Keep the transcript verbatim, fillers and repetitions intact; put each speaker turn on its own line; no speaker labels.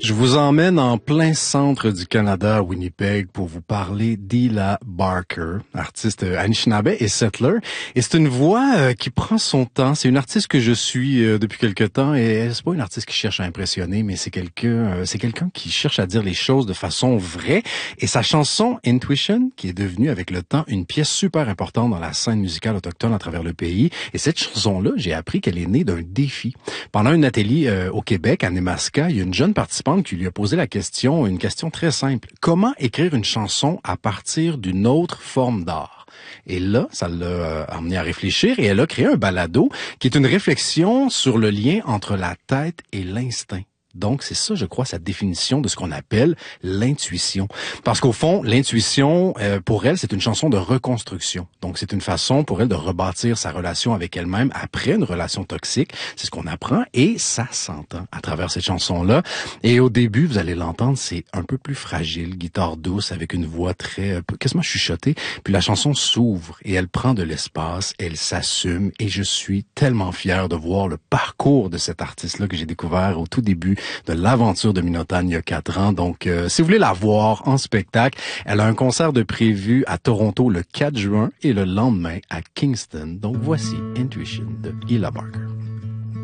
Je vous emmène en plein centre du Canada, à Winnipeg, pour vous parler d'Hila Barker, artiste Anishinaabe et settler. Et c'est une voix euh, qui prend son temps. C'est une artiste que je suis euh, depuis quelque temps, et c'est pas une artiste qui cherche à impressionner, mais c'est quelqu'un, euh, c'est quelqu'un qui cherche à dire les choses de façon vraie. Et sa chanson Intuition, qui est devenue avec le temps une pièce super importante dans la scène musicale autochtone à travers le pays. Et cette chanson-là, j'ai appris qu'elle est née d'un défi. Pendant un atelier euh, au Québec, à Nemaska, il y a une jeune participante qui lui a posé la question, une question très simple. Comment écrire une chanson à partir d'une autre forme d'art? Et là, ça l'a euh, amené à réfléchir et elle a créé un balado qui est une réflexion sur le lien entre la tête et l'instinct. Donc, c'est ça, je crois, sa définition de ce qu'on appelle l'intuition. Parce qu'au fond, l'intuition, euh, pour elle, c'est une chanson de reconstruction. Donc, c'est une façon pour elle de rebâtir sa relation avec elle-même après une relation toxique. C'est ce qu'on apprend et ça s'entend à travers cette chanson-là. Et au début, vous allez l'entendre, c'est un peu plus fragile, guitare douce avec une voix très, euh, quasiment chuchotée. Puis la chanson s'ouvre et elle prend de l'espace, elle s'assume et je suis tellement fier de voir le parcours de cet artiste-là que j'ai découvert au tout début de l'aventure de Minotagne il y a quatre ans. Donc, euh, si vous voulez la voir en spectacle, elle a un concert de prévu à Toronto le quatre juin et le lendemain à Kingston. Donc, voici Intuition de Hila Barker.